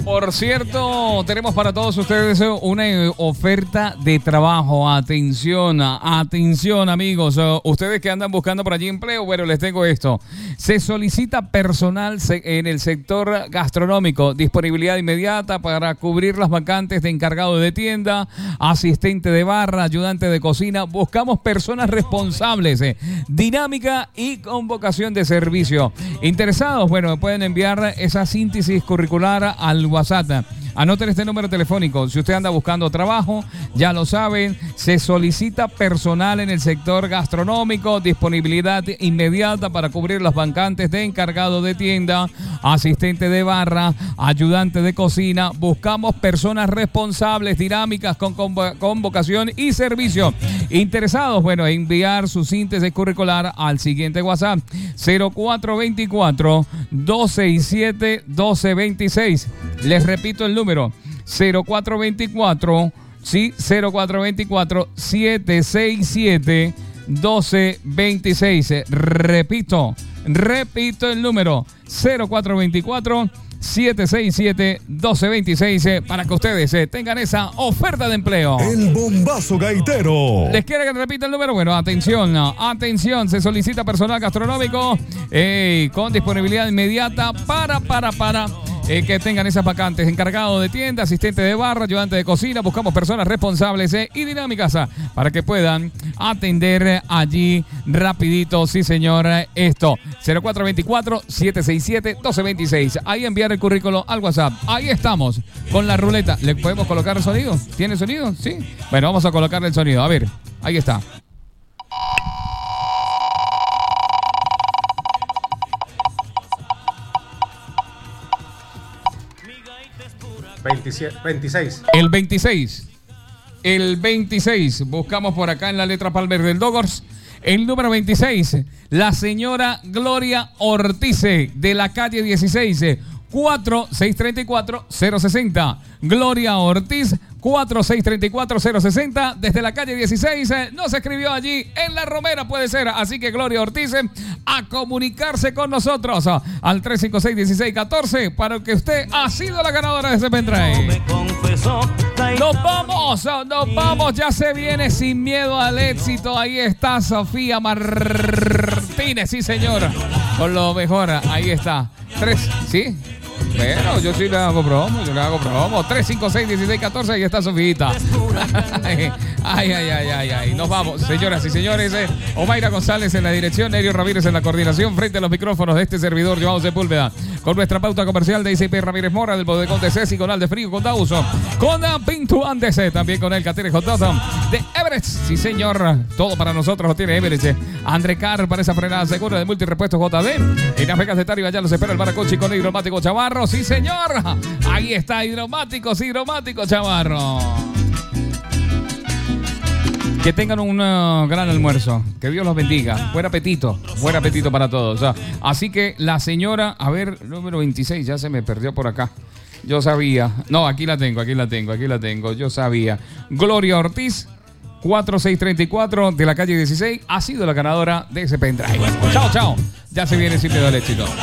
Por cierto, tenemos para todos ustedes una oferta de trabajo. Atención, atención amigos. Ustedes que andan buscando por allí empleo, bueno, les tengo esto. Se solicita personal en el sector gastronómico. Disponibilidad inmediata para cubrir las vacantes de encargado de tienda, asistente de barra, ayudante de cocina. Buscamos personas responsables, dinámica y con vocación de servicio. ¿Interesados? Bueno, me pueden enviar esa síntesis curricular al WhatsApp. Anoten este número telefónico. Si usted anda buscando trabajo, ya lo saben, se solicita personal en el sector gastronómico, disponibilidad inmediata para cubrir las vacantes de encargado de tienda, asistente de barra, ayudante de cocina. Buscamos personas responsables, dinámicas, con vocación y servicio. ¿Interesados? Bueno, enviar su síntesis curricular al siguiente WhatsApp: 0424-267-1226. Les repito el número: 0424-767-1226. Repito el número: 0424-767-1226 para que ustedes tengan esa oferta de empleo. El bombazo gaitero. ¿Les quiere que repita el número? Bueno, atención, se solicita personal gastronómico con disponibilidad inmediata para que tengan esas vacantes. Encargado de tienda, asistente de barra, ayudante de cocina. Buscamos personas responsables y dinámicas para que puedan atender allí rapidito. Sí, señor, esto. 0424-767-1226. Ahí enviar el currículo al WhatsApp. Ahí estamos con la ruleta. ¿Le podemos colocar el sonido? ¿Tiene sonido? Sí. Bueno, vamos a colocarle el sonido. A ver, ahí está. El 26. Buscamos por acá en la letra Palmer del Dogors. El número 26. La señora Gloria Ortiz, de la calle 16. 4634-060. Gloria Ortiz, 4634-060. Desde la calle 16. Nos escribió allí en La Romera, puede ser. Así que Gloria Ortiz, a comunicarse con nosotros al 356-1614 para que usted ha sido la ganadora de ese pendrive. Nos vamos. Ya se viene Sin Miedo al Éxito. Ahí está Sofía Martínez, sí señor, con lo mejor. Ahí está. 3, ¿sí? Bueno, yo sí le hago promo. 356-1614, ahí está Sofita. Ay. Nos vamos, señoras y señores. Omaira González en la dirección, Nerio Ramírez en la coordinación, frente a los micrófonos de este servidor, Joao Sepúlveda, con nuestra pauta comercial de ICP Ramírez Mora, del Bodegón de Ceci, con Alde Frío, con Dauso, con Pinto Andes, también con el Catere J. de Everett. Sí, señor, todo para nosotros lo tiene Everett. André Carr para esa frenada segura de Multirepuestos JD. En las becas de Tario, allá los espera el Baracochi con hidromático Chavarro. Sí, señor. Ahí está, hidromático Chavarro. Que tengan un gran almuerzo. Que Dios los bendiga. Buen apetito para todos. Así que la señora, a ver, número 26, ya se me perdió por acá. Yo sabía. No, aquí la tengo. Yo sabía. Gloria Ortiz, 4634 de la calle 16, ha sido la ganadora de ese pendrive. Chao. Ya se viene Sin Miedo al Éxito.